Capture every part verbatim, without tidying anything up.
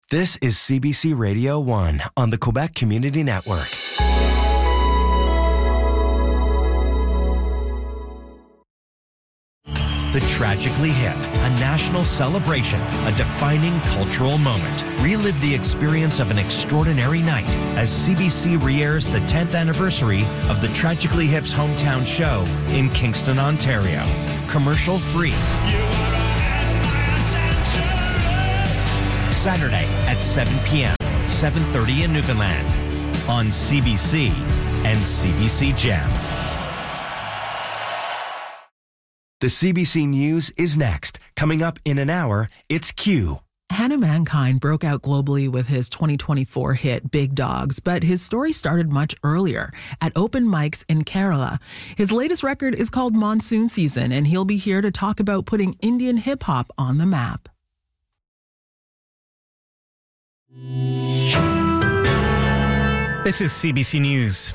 This is C B C Radio one on the Quebec Community Network. The Tragically Hip, a national celebration, a defining cultural moment. Relive the experience of an extraordinary night as C B C re-airs the tenth anniversary of the Tragically Hip's hometown show in Kingston, Ontario. Commercial free. Saturday at seven p.m., seven thirty in Newfoundland on C B C and C B C Gem. The C B C News is next. Coming up in an hour, it's Q. Hannah Mankind broke out globally with his twenty twenty-four hit Big Dogs, but his story started much earlier at open mics in Kerala. His latest record is called Monsoon Season, and he'll be here to talk about putting Indian hip-hop on the map. This is C B C News.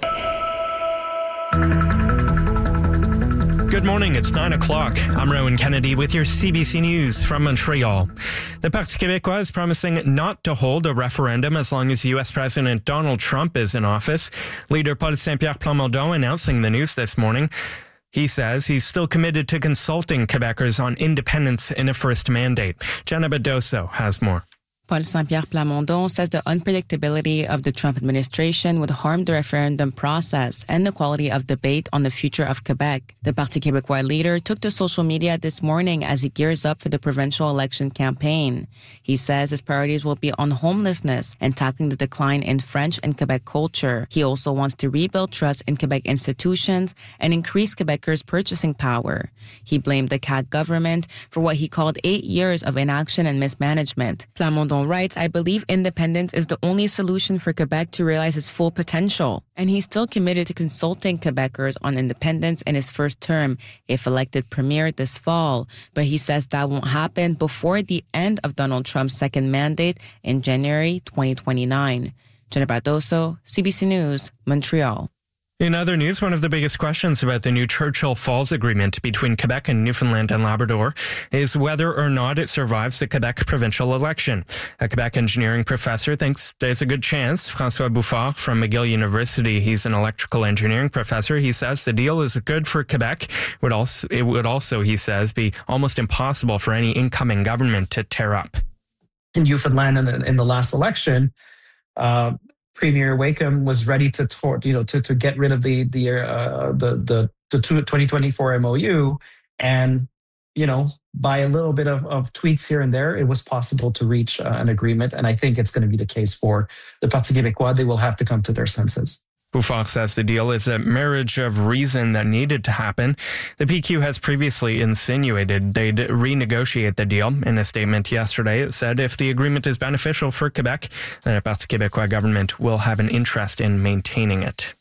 Good morning, it's nine o'clock. I'm Rowan Kennedy with your C B C News from Montreal. The Parti Québécois is promising not to hold a referendum as long as U S President Donald Trump is in office. Leader Paul Saint-Pierre Plamondon announcing the news this morning. He says he's still committed to consulting Quebecers on independence in a first mandate. Jenna Bedoso has more. Paul Saint-Pierre Plamondon says the unpredictability of the Trump administration would harm the referendum process and the quality of debate on the future of Quebec. The Parti Québécois leader took to social media this morning as he gears up for the provincial election campaign. He says his priorities will be on homelessness and tackling the decline in French and Quebec culture. He also wants to rebuild trust in Quebec institutions and increase Quebecers' purchasing power. He blamed the C A Q government for what he called eight years of inaction and mismanagement. Plamondon writes, I believe independence is the only solution for Quebec to realize its full potential. And he's still committed to consulting Quebecers on independence in his first term if elected premier this fall. But he says that won't happen before the end of Donald Trump's second mandate in January twenty twenty-nine. Jenna Bardoso, C B C News, Montreal. In other news, one of the biggest questions about the new Churchill Falls Agreement between Quebec and Newfoundland and Labrador is whether or not it survives the Quebec provincial election. A Quebec engineering professor thinks there's a good chance. François Bouffard from McGill University, he's an electrical engineering professor. He says the deal is good for Quebec. It would also, it would also, he says, be almost impossible for any incoming government to tear up. In Newfoundland in the, in the last election, uh, Premier Wakeham was ready to, you know, to to get rid of the the uh, the the the twenty twenty-four M O U, and you know, by a little bit of, of tweaks here and there, it was possible to reach uh, an agreement. And I think it's going to be the case for the Parti Québécois. They will have to come to their senses. Bouffard says the deal is a marriage of reason that needed to happen. The P Q has previously insinuated they'd renegotiate the deal. In a statement yesterday, it said if the agreement is beneficial for Quebec, then the Parti Québécois government will have an interest in maintaining it.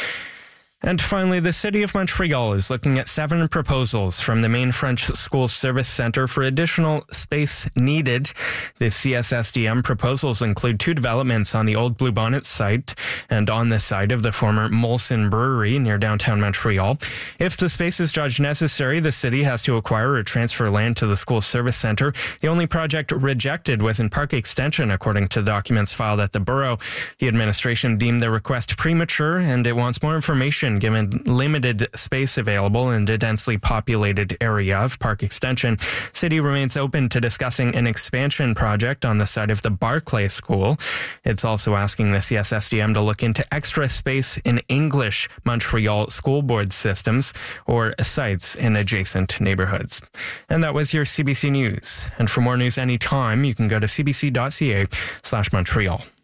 And finally, the City of Montreal is looking at seven proposals from the main French School Service Centre for additional space needed. The C S S D M proposals include two developments on the old Bluebonnet site and on the site of the former Molson Brewery near downtown Montreal. If the space is judged necessary, the city has to acquire or transfer land to the School Service Centre. The only project rejected was in Park Extension, according to documents filed at the borough. The administration deemed the request premature and it wants more information given limited space available in the densely populated area of Park Extension. City remains open to discussing an expansion project on the site of the Barclay School. It's also asking the C S S D M to look into extra space in English Montreal school board systems or sites in adjacent neighborhoods. And that was your C B C News. And for more news anytime, you can go to cbc.ca slash Montreal.